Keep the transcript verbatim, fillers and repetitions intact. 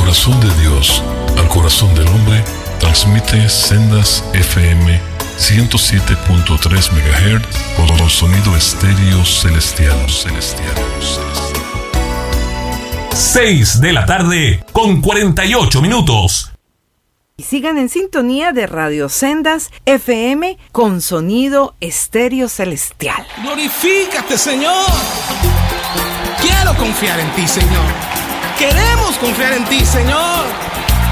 corazón de Dios al corazón del hombre, transmite Sendas F M ciento siete punto tres megahertz con sonido estéreo celestial, celestial, celestial. seis de la tarde con cuarenta y ocho minutos. Y sigan en sintonía de Radio Sendas F M con sonido estéreo celestial. Glorifícate, Señor. Quiero confiar en ti, Señor. Queremos confiar en ti, Señor.